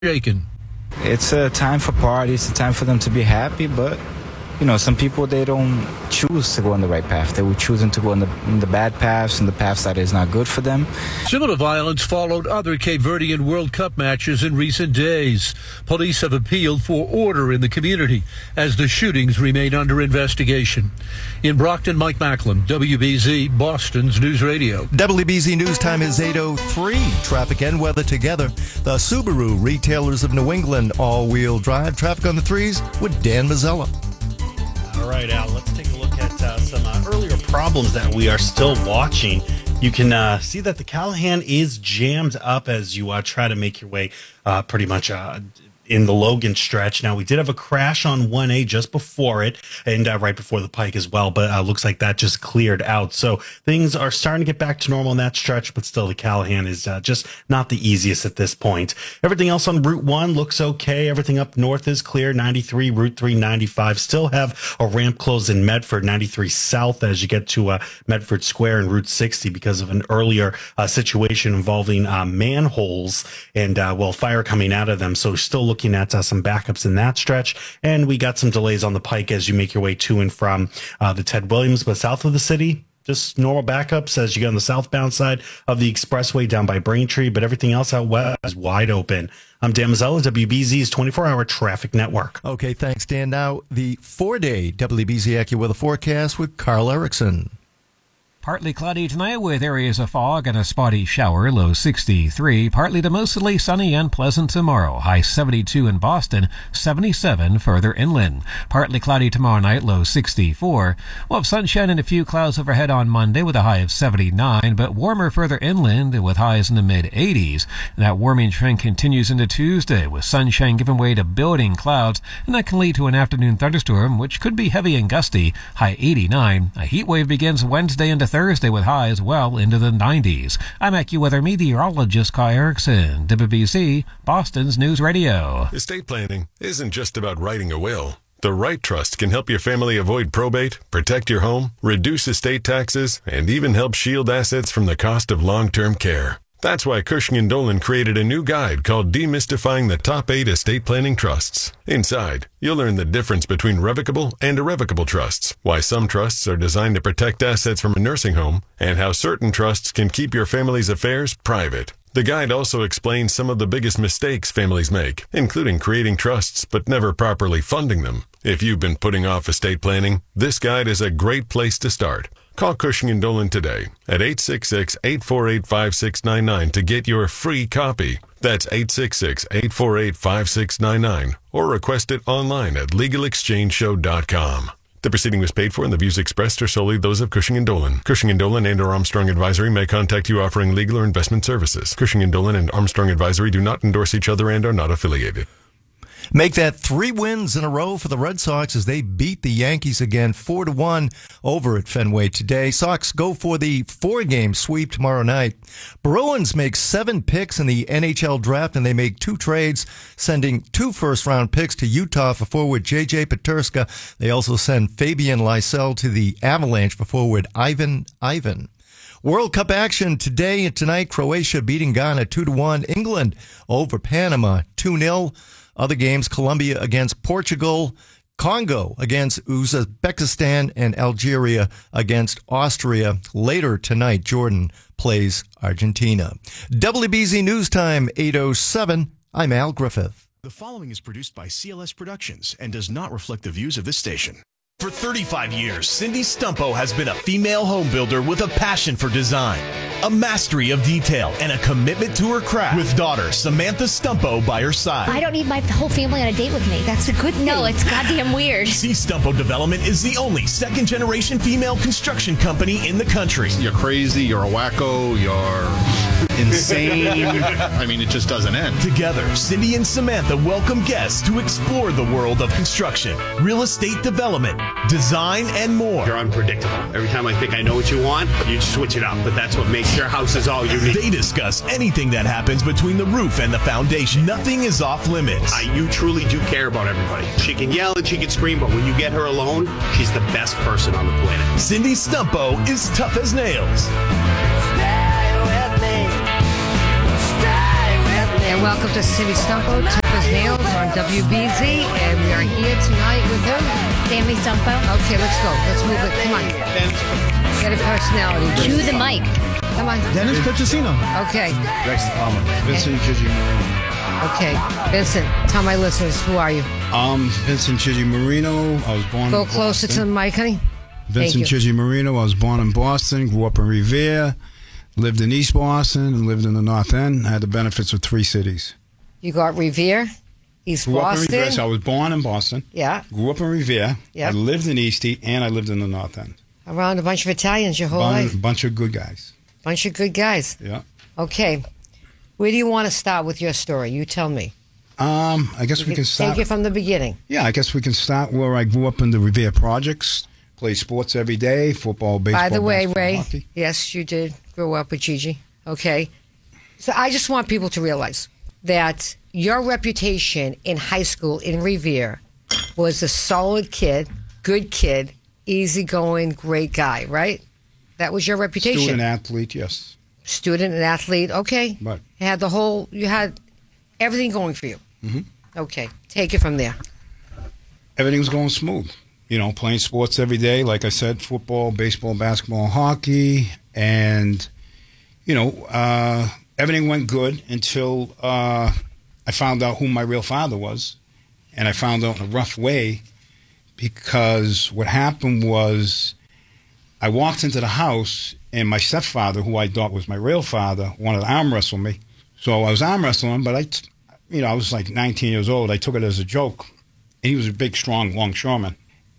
Shaken. It's a time for parties, it's a time for them to be happy, but some people, they don't choose to go on the right path. They will choose to go on the bad paths and the paths that is not good for them. Similar violence followed other Cape Verdean World Cup matches in recent days. Police have appealed for order in the community as the shootings remain under investigation. In Brockton, Mike Macklin, WBZ, Boston's News Radio. WBZ News Time is 8:03. Traffic and weather together. The Subaru Retailers of New England all-wheel drive. Traffic on the threes with Dan Mazzella. All right, Al, let's take a look at some earlier problems that we are still watching. You can see that the Callahan is jammed up as you try to make your way pretty much in the Logan stretch. Now, we did have a crash on 1A just before it and right before the Pike as well, but looks like that just cleared out. So things are starting to get back to normal in that stretch, but still the Callahan is just not the easiest at this point. Everything else on Route 1 looks okay. Everything up north is clear. 93, Route 3, 95. Still have a ramp closed in Medford, 93 south as you get to Medford Square and Route 60 because of an earlier situation involving manholes and, fire coming out of them. So still looking at some backups in that stretch, and we got some delays on the Pike as you make your way to and from the Ted Williams, but south of the city, just normal backups as you get on the southbound side of the expressway down by Braintree, but everything else out west is wide open. I'm Dan Mazzella, WBZ's 24-hour traffic network. Okay, thanks, Dan. Now, the 4-day WBZ AccuWeather forecast with Carl Erickson. Partly cloudy tonight with areas of fog and a spotty shower, low 63. Partly to mostly sunny and pleasant tomorrow, high 72 in Boston, 77 further inland. Partly cloudy tomorrow night, low 64. We'll have sunshine and a few clouds overhead on Monday with a high of 79, but warmer further inland with highs in the mid-80s. And that warming trend continues into Tuesday with sunshine giving way to building clouds, and that can lead to an afternoon thunderstorm, which could be heavy and gusty, high 89. A heat wave begins Wednesday into Thursday with highs well into the 90s. I'm AccuWeather meteorologist Kai Erickson, WBZ, Boston's News Radio. Estate planning isn't just about writing a will. The right trust can help your family avoid probate, protect your home, reduce estate taxes, and even help shield assets from the cost of long-term care. That's why Cushing & Dolan created a new guide called Demystifying the Top 8 Estate Planning Trusts. Inside, you'll learn the difference between revocable and irrevocable trusts, why some trusts are designed to protect assets from a nursing home, and how certain trusts can keep your family's affairs private. The guide also explains some of the biggest mistakes families make, including creating trusts but never properly funding them. If you've been putting off estate planning, this guide is a great place to start. Call Cushing & Dolan today at 866-848-5699 to get your free copy. That's 866-848-5699 or request it online at LegalExchangeShow.com. The proceeding was paid for and the views expressed are solely those of Cushing & Dolan. Cushing & Dolan and or Armstrong Advisory may contact you offering legal or investment services. Cushing & Dolan and Armstrong Advisory do not endorse each other and are not affiliated. Make that 3 wins in a row for the Red Sox as they beat the Yankees again 4-1 over at Fenway today. Sox go for the 4-game sweep tomorrow night. Bruins make 7 picks in the NHL draft, and they make 2 trades, sending 2 first-round picks to Utah for forward J.J. Peterska. They also send Fabian Lysell to the Avalanche for forward Ivan. World Cup action today and tonight. Croatia beating Ghana 2-1. England over Panama 2-0. Other games, Colombia against Portugal, Congo against Uzbekistan, and Algeria against Austria. Later tonight, Jordan plays Argentina. WBZ News Time, 8:07. I'm Al Griffith. The following is produced by CLS Productions and does not reflect the views of this station. For 35 years, Cindy Stumpo has been a female home builder with a passion for design, a mastery of detail, and a commitment to her craft. With daughter Samantha Stumpo by her side. I don't need my whole family on a date with me. That's a good thing. No, it's goddamn weird. C. Stumpo Development is the only second-generation female construction company in the country. You're crazy, you're a wacko, you're insane. I mean, it just doesn't end. Together, Cindy and Samantha welcome guests to explore the world of construction, real estate development, design, and more. You're unpredictable. Every time I think I know what you want, you switch it up. But that's what makes your houses all unique. They discuss anything that happens between the roof and the foundation. Nothing is off limits. You truly do care about everybody. She can yell and she can scream, but when you get her alone, she's the best person on the planet. Cindy Stumpo is tough as nails. And welcome to Cindy Stumpo, Tucker's Nails on WBZ. And we are here tonight with who? Sammy Stumpo. Okay, let's go. Let's move it. Come on. Get a personality. Chew the mic. Come on. Dennis Petrosino. Okay. Rex Palmer. Vincent Gigi Marino. Okay. Vincent, tell my listeners, who are you? Vincent Gigi Marino. I was born Go in closer Boston. to the mic, honey. Vincent Thank you. Gigi Marino. I was born in Boston, grew up in Revere, lived in East Boston, and lived in the North End. I had the benefits of 3 cities. You got Revere, East Grew up in Boston. Revere. So I was born in Boston. Yeah. Grew up in Revere. Yeah. I lived in Eastie, and I lived in the North End. Around a bunch of Italians your whole life. Bunch of good guys. Bunch of good guys. Yeah. Okay. Where do you want to start with your story? You tell me. I guess we can start. Take it from the beginning. Yeah, I guess we can start where I grew up in the Revere Projects. Played sports every day, football, baseball, By the way, basketball, Ray, hockey. yes, you did grow up with Gigi. Okay. So I just want people to realize that your reputation in high school in Revere was a solid kid, good kid, easygoing, great guy, right? That was your reputation. Student athlete, yes. Student and athlete, okay. Right. You had everything going for you. Mhm. Okay. Take it from there. Everything was going smooth. You know, playing sports every day, like I said, football, baseball, basketball, hockey, and, you know, everything went good until I found out who my real father was, and I found out in a rough way because what happened was I walked into the house, and my stepfather, who I thought was my real father, wanted to arm wrestle me. So I was arm wrestling, but I was like 19 years old. I took it as a joke. And he was a big, strong longshoreman.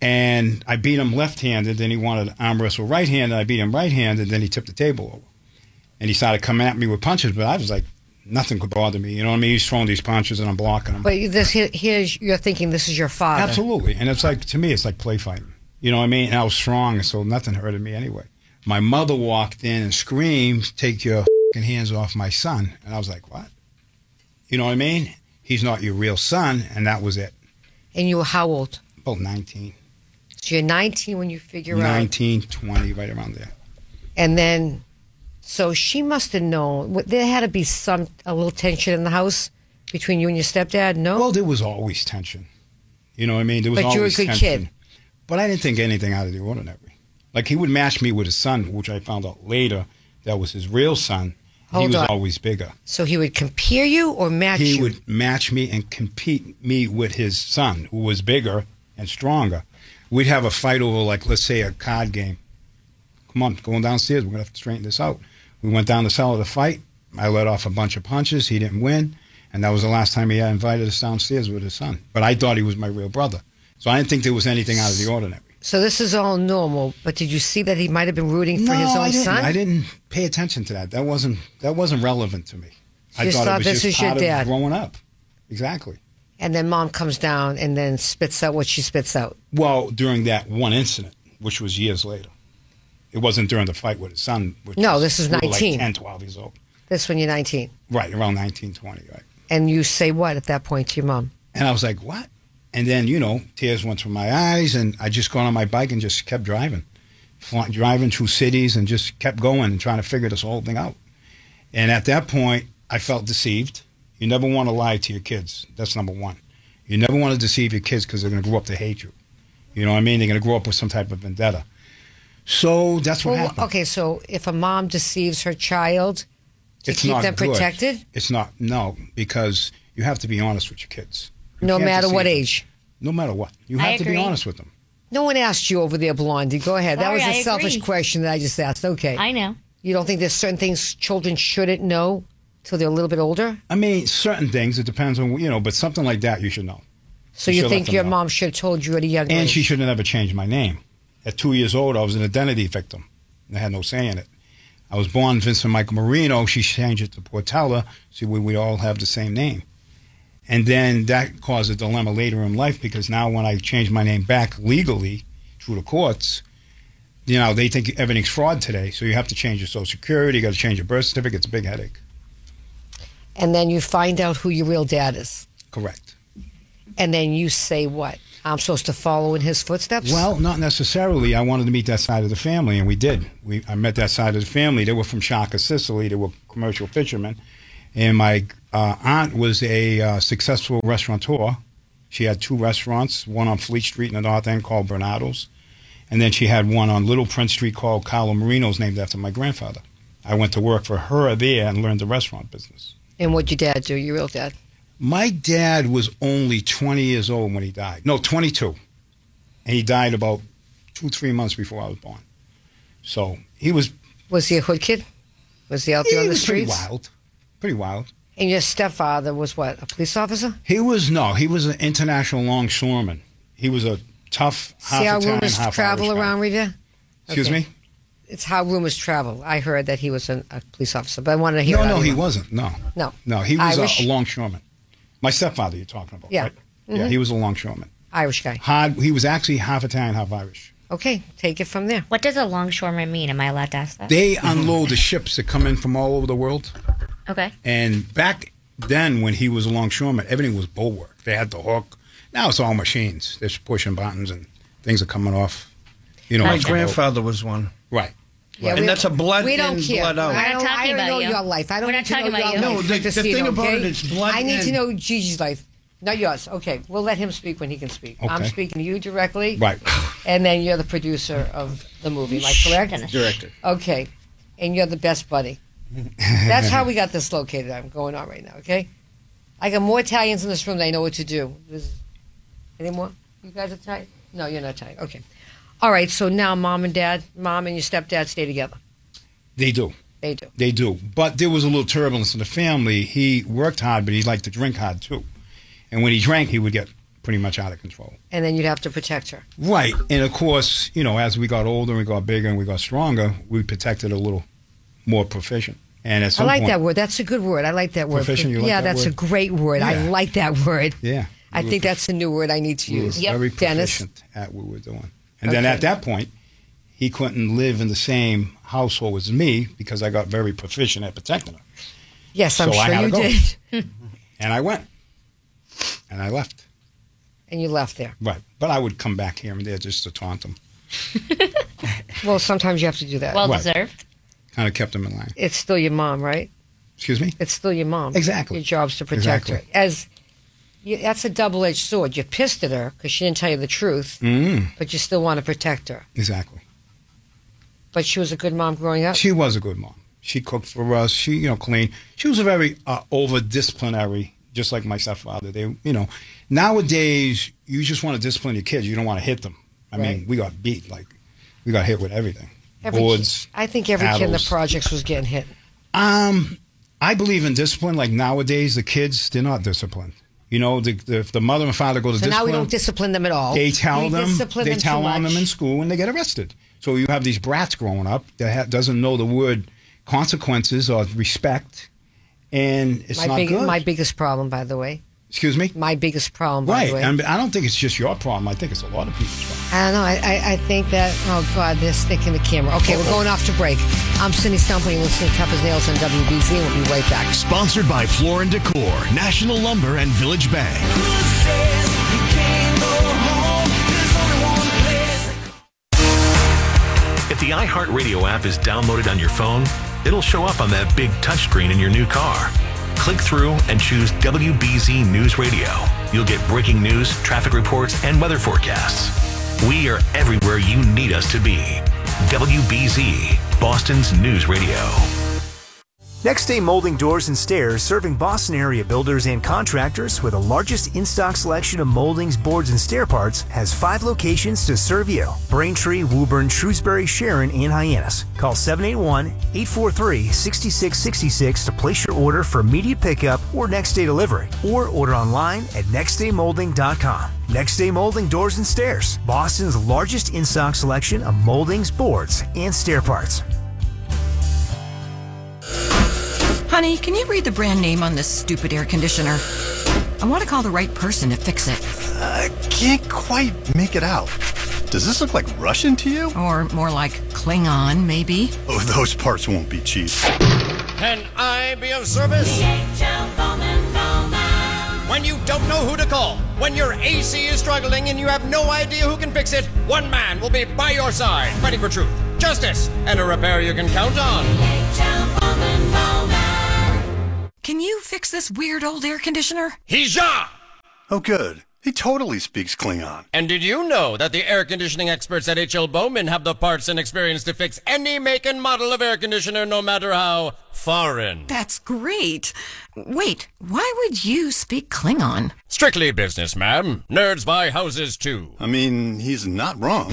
And I beat him left-handed, then he wanted to arm wrestle right-handed. I beat him right-handed, then he tipped the table over. And he started coming at me with punches, but I was like, nothing could bother me. You know what I mean? He's throwing these punches and I'm blocking them. But here's you're thinking this is your father. Absolutely. And it's like, to me, it's like play fighting. You know what I mean? And I was strong, so nothing hurted me anyway. My mother walked in and screamed, "Take your f***ing hands off my son." And I was like, what? You know what I mean? He's not your real son, and that was it. And you were how old? About 19. So you're 19 when you figure out. 19, 20, right around there. And then, so she must have known. There had to be a little tension in the house between you and your stepdad, no? Well, there was always tension. You know what I mean? There was But you were a always good tension. kid. But I didn't think anything out of the ordinary. Like, he would match me with his son, which I found out later that was his real son. He was always bigger. So he would compare you or match you? He would match me and compete me with his son, who was bigger and stronger. We'd have a fight over, like, let's say a card game. Come on, going downstairs. We're going to have to straighten this out. We went down the cellar to fight. I let off a bunch of punches. He didn't win. And that was the last time he had invited us downstairs with his son. But I thought he was my real brother. So I didn't think there was anything out of the ordinary. So this is all normal, but did you see that he might have been rooting for his own son? I didn't pay attention to that. That wasn't relevant to me. You just thought it was this just is your part dad. of growing up. Exactly. And then mom comes down and then spits out what she spits out. Well, during that one incident, which was years later. It wasn't during the fight with his son. No, this is we were 19. Like 10, 12 years old. This when you're 19. Right, around 19, 20, right. And you say what at that point to your mom? And I was like, what? And then, you know, tears went from my eyes, and I just got on my bike and just kept driving. Driving through cities and just kept going and trying to figure this whole thing out. And at that point, I felt deceived. You never want to lie to your kids. That's number one. You never want to deceive your kids because they're going to grow up to hate you. You know what I mean? They're going to grow up with some type of vendetta. So that's what happened. Okay, so if a mom deceives her child to keep them protected? It's not, no, because you have to be honest with your kids. No matter what age? No matter what. You have to be honest with them. No one asked you over there, Blondie. Go ahead. Sorry, that was I a selfish agree. question that I just asked. Okay. I know. You don't think there's certain things children shouldn't know till they're a little bit older? I mean, certain things, it depends on, you know, but something like that you should know. So you think your mom should have told you at a young age? And she should have never changed my name. At 2 years old, I was an identity victim. I had no say in it. I was born Vincent Michael Marino. She changed it to Portella. See, we all have the same name. And then that caused a dilemma later in life because now when I changed my name back legally through the courts, you know, they think everything's fraud today. So you have to change your Social Security. You got to change your birth certificate. It's a big headache. And then you find out who your real dad is. Correct. And then you say what? I'm supposed to follow in his footsteps? Well, not necessarily. I wanted to meet that side of the family, and we did. I met that side of the family. They were from Shaka, Sicily. They were commercial fishermen. And my aunt was a successful restaurateur. She had 2 restaurants, one on Fleet Street in the North End called Bernardo's. And then she had one on Little Prince Street called Carlo Marino's, named after my grandfather. I went to work for her there and learned the restaurant business. And what'd your dad do, your real dad? My dad was only 20 years old when he died. No, 22. And he died about 2-3 months before I was born. So he was... Was he a hood kid? Was he out there on the streets? Pretty wild. And your stepfather was what, a police officer? He was an international longshoreman. He was a tough, half Italian, half Irish. See how rumors travel around Revere? Excuse me? It's how rumors travel. I heard that he was a police officer, but I wanted to hear No, he wasn't. No, he was Irish? a longshoreman. My stepfather you're talking about, yeah. Right? Mm-hmm. Yeah, he was a longshoreman. Irish guy. He was actually half Italian, half Irish. Okay, take it from there. What does a longshoreman mean? Am I allowed to ask that? They unload the ships that come in from all over the world. Okay. And back then, when he was a longshoreman, everything was bulwark. They had the hook. Now it's all machines. They're pushing buttons and things are coming off. You know, my grandfather was one. Right. Yeah, and that's a blood we don't in, care. blood out. I don't know your life. I don't need to know your life. No, the thing about it is blood I need in. to know Gigi's life, not yours. Okay, we'll let him speak when he can speak. Okay. I'm speaking to you directly. Right. And then you're the producer of the movie, am I correct? Director. Okay. And you're the best buddy. That's how we got this located. I'm going on right now, okay? I got more Italians in this room than I know what to do. Any more? You guys are Italian? No, you're not Italian. Okay. All right, so now mom and your stepdad stay together. They do. They do. They do. But there was a little turbulence in the family. He worked hard, but he liked to drink hard, too. And when he drank, he would get pretty much out of control. And then you'd have to protect her. Right. And, of course, you know, as we got older and we got bigger and we got stronger, we protected a little more proficient. And at some I like point, that word. That's a good word. I like that word. Proficient, you like that that's word? a great word. Yeah. I like that word. Yeah. I think that's a new word I need to use. We were very Dennis. proficient at what we were doing. And then at that point, he couldn't live in the same household as me because I got very proficient at protecting her. Yes, I'm So I sure had you to go. did. And I went. And I left. And you left there. Right. But I would come back here and there just to taunt them. Well, sometimes you have to do that. Well deserved. Kind of kept them in line. It's still your mom, right? Excuse me? It's still your mom. Exactly. Your job's to protect Exactly. her. That's a double-edged sword. You're pissed at her because she didn't tell you the truth, but you still want to protect her. Exactly. But she was a good mom growing up? She was a good mom. She cooked for us. She, cleaned. She was a very over-disciplinary, just like my stepfather. They, nowadays, you just want to discipline your kids. You don't want to hit them. I mean, we got beat. Like, we got hit with everything. Boards, I think every kid in the paddles. projects was getting hit. I believe in discipline. Like, nowadays, the kids, they're not disciplined. If the mother and father go to So discipline, now we don't discipline them at all. they tell We them, discipline they them tell too on them much. in school, and they get arrested. So you have these brats growing up that doesn't know the word consequences or respect, and it's not good. My biggest problem, by the way. Excuse me? My biggest problem, by the way. And I don't think it's just your problem. I think it's a lot of people's problem. I don't know. I think that, oh, God, they're sticking the camera. Okay, we're going off to break. I'm Cindy Stumple. You're listening to Tough as Nails on WBZ, and we'll be right back. Sponsored by Floor & Decor, National Lumber, and Village Bank. If the iHeartRadio app is downloaded on your phone, it'll show up on that big touchscreen in your new car. Click through and choose WBZ News Radio. You'll get breaking news, traffic reports, and weather forecasts. We are everywhere you need us to be. WBZ, Boston's News Radio. Next Day Molding Doors and Stairs, serving Boston area builders and contractors with the largest in-stock selection of moldings, boards, and stair parts, has 5 locations to serve you. Braintree, Woburn, Shrewsbury, Sharon, and Hyannis. Call 781-843-6666 to place your order for immediate pickup or next day delivery, or order online at nextdaymolding.com. Next Day Molding Doors and Stairs, Boston's largest in-stock selection of moldings, boards, and stair parts. Honey, can you read the brand name on this stupid air conditioner? I want to call the right person to fix it. I can't quite make it out. Does this look like Russian to you? Or more like Klingon, maybe? Oh, those parts won't be cheap. Can I be of service? When you don't know who to call, when your AC is struggling and you have no idea who can fix it, one man will be by your side, fighting for truth, justice, and a repair you can count on. Can you fix this weird old air conditioner? Hija! Oh, good. He totally speaks Klingon. And did you know that the air conditioning experts at H.L. Bowman have the parts and experience to fix any make and model of air conditioner, no matter how foreign? That's great. Wait, why would you speak Klingon? Strictly business, ma'am. Nerds buy houses, too. I mean, he's not wrong.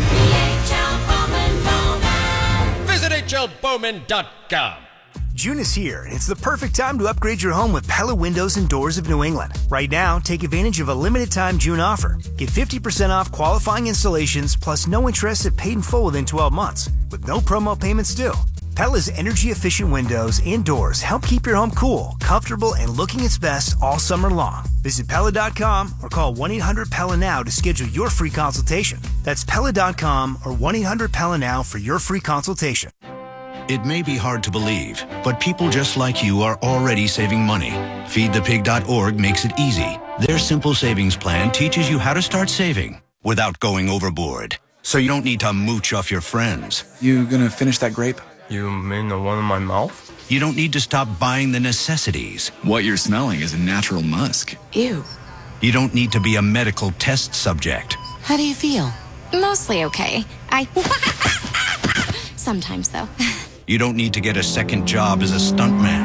Visit hlbowman.com. June is here, and it's the perfect time to upgrade your home with Pella Windows and Doors of New England. Right now, take advantage of a limited-time June offer. Get 50% off qualifying installations, plus no interest if paid in full within 12 months, with no promo payments due. Pella's energy-efficient windows and doors help keep your home cool, comfortable, and looking its best all summer long. Visit Pella.com or call 1-800-PELLA now to schedule your free consultation. That's Pella.com or 1-800-PELLA now for your free consultation. It may be hard to believe, but people just like you are already saving money. FeedThePig.org makes it easy. Their simple savings plan teaches you how to start saving without going overboard. So you don't need to mooch off your friends. You gonna finish that grape? You mean the one in my mouth? You don't need to stop buying the necessities. What you're smelling is a natural musk. Ew. You don't need to be a medical test subject. How do you feel? Mostly okay. Sometimes, though. You don't need to get a second job as a stuntman.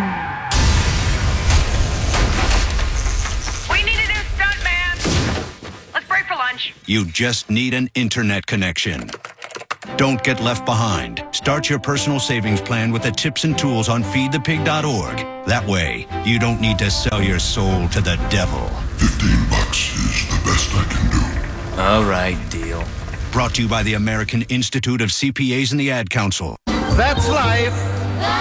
We need a new stuntman. Let's break for lunch. You just need an internet connection. Don't get left behind. Start your personal savings plan with the tips and tools on feedthepig.org. That way, you don't need to sell your soul to the devil. $15 is the best I can do. All right, deal. Brought to you by the American Institute of CPAs and the Ad Council. That's life.